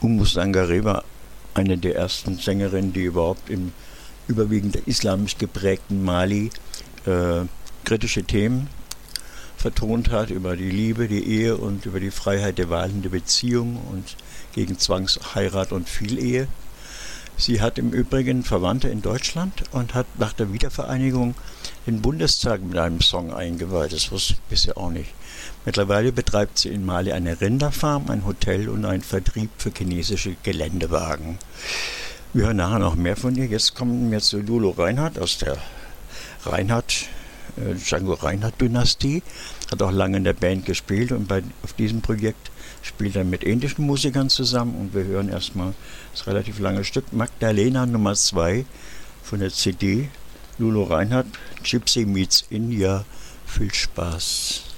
Oumou Sangaré war eine der ersten Sängerinnen, die überhaupt im überwiegend islamisch geprägten Mali kritische Themen vertont hat über die Liebe, die Ehe und über die Freiheit der Wahl in der Beziehung und gegen Zwangsheirat und Vielehe. Sie hat im Übrigen Verwandte in Deutschland und hat nach der Wiedervereinigung den Bundestag mit einem Song eingeweiht. Das wusste ich bisher auch nicht. Mittlerweile betreibt sie in Mali eine Rinderfarm, ein Hotel und einen Vertrieb für chinesische Geländewagen. Wir hören nachher noch mehr von ihr. Jetzt kommen wir zu Lulu Reinhardt aus der Django Reinhardt-Dynastie. Hat auch lange in der Band gespielt und auf diesem Projekt spielt er mit indischen Musikern zusammen. Und wir hören erstmal das relativ lange Stück Magdalena Nummer 2 von der CD Lulu Reinhardt, Gypsy Meets India. Viel Spaß.